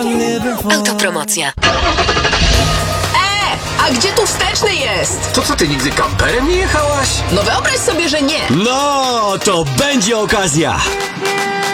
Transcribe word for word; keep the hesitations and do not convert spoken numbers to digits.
Autopromocja. E, a gdzie tu wsteczny jest? To co, ty nigdy kamperem nie jechałaś? No wyobraź sobie, że nie. No, to będzie okazja.